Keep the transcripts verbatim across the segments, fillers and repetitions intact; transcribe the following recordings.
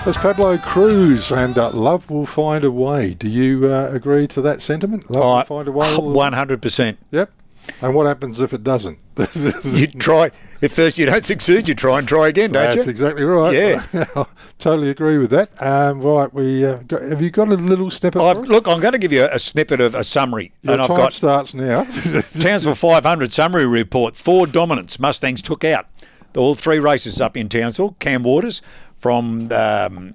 That's Pablo Cruz and uh, Love Will Find a Way. Do you uh, agree to that sentiment? Love oh, will find a way? one hundred percent. Yep. And what happens if it doesn't? You try. If first you don't succeed, you try and try again, don't That's you? That's exactly right. Yeah. Totally agree with that. Um, right, we uh, got, have you got a little snippet? I've, for us? Look, I'm going to give you a, a snippet of a summary. Your and time I've got starts now. Townsville five hundred summary report. Ford dominance. Mustangs took out all three races up in Townsville. Cam Waters from um,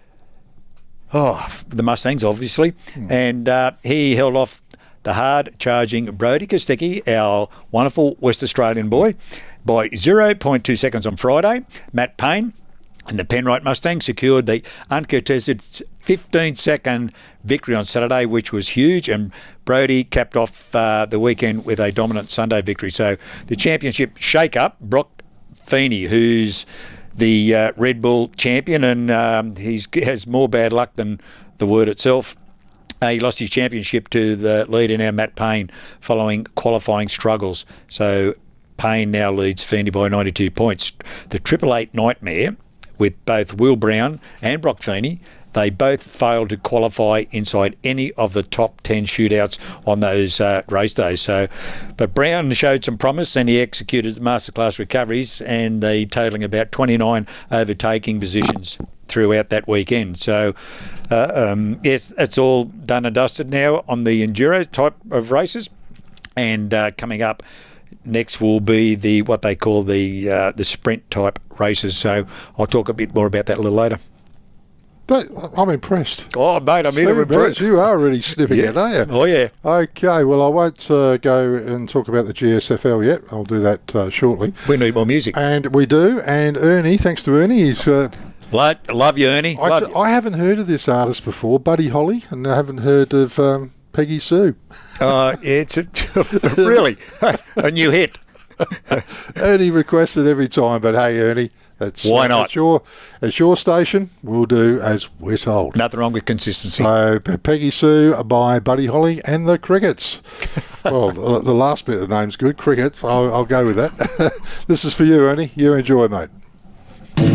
oh the Mustangs, obviously, mm. and uh, he held off the hard-charging Brodie Kostecki, our wonderful West Australian boy, by zero point two seconds on Friday. Matt Payne and the Penrite Mustangs secured the uncontested fifteen-second victory on Saturday, which was huge, and Brodie capped off uh, the weekend with a dominant Sunday victory. So the championship shake-up, Brock Feeney, who's the uh, Red Bull champion, and um, he has more bad luck than the word itself. Uh, he lost his championship to the leader now, Matt Payne, following qualifying struggles. So Payne now leads Feeney by ninety-two points. The Triple Eight Nightmare, with both Will Brown and Brock Feeney, they both failed to qualify inside any of the top ten shootouts on those uh, race days. So, but Brown showed some promise, and he executed masterclass recoveries, and the totalling about twenty-nine overtaking positions throughout that weekend. So, uh, um, it's, it's all done and dusted now on the enduro type of races, and uh, coming up next will be the what they call the uh, the sprint type races. So I'll talk a bit more about that a little later. I'm impressed. Oh, mate, I'm here to impress. You are really snipping yeah. it, aren't you? Oh, yeah. Okay, well, I won't uh, go and talk about the G S F L yet. I'll do that uh, shortly. We need more music. And we do. And Ernie, thanks to Ernie, he's... Uh, love, love you, Ernie. I, love you. I haven't heard of this artist before, Buddy Holly, and I haven't heard of um, Peggy Sue. Uh, it's a, really a new hit. Ernie requested every time, but hey, Ernie, that's why uh, not? It's your, it's your station. We'll do as we're told. Nothing wrong with consistency. So, Peggy Sue by Buddy Holly and the Crickets. Well, the, the last bit of the name's good, Cricket. I'll, I'll go with that. This is for you, Ernie. You enjoy, mate.